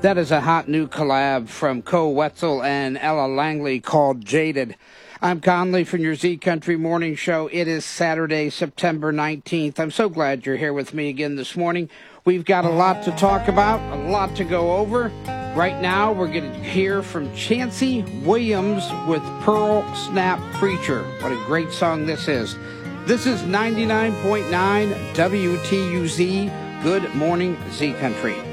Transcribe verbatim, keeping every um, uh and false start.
That is a hot new collab from Co Wetzel and Ella Langley called Jaded. I'm Conley from your Z Country Morning Show. It is Saturday, September nineteenth. I'm so glad you're here with me again this morning. We've got a lot to talk about, a lot to go over. Right now, we're going to hear from Chancey Williams with Pearl Snap Preacher. What a great song this is. This is ninety-nine point nine W T U Z. Good morning, Z Country.